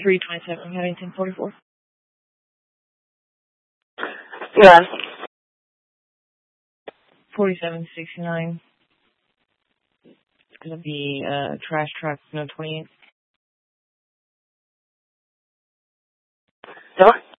327 Huntington 44. Yeah. 4769. It's going to be trash truck, no 28. What?